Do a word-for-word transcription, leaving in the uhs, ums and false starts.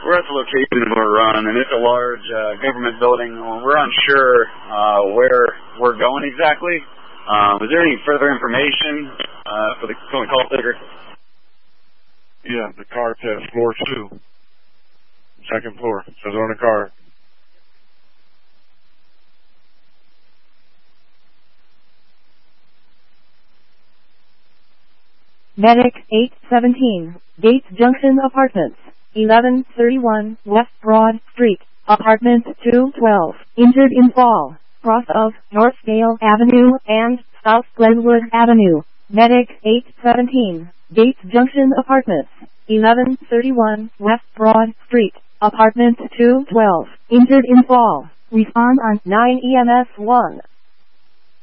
we're at the location of our run, and it's a large uh, government building. We're unsure uh, where we're going exactly. Um, is there any further information uh, for the call taker? Yeah, the card's at floor two. Second floor. It says on the card. Medic eight seventeen, Gates Junction Apartments, eleven thirty-one West Broad Street, Apartment two twelve, injured in fall, cross of Northdale Avenue and South Glenwood Avenue. Medic eight seventeen, Gates Junction Apartments, eleven thirty-one West Broad Street, Apartment two twelve, injured in fall. Respond on nine E M S one.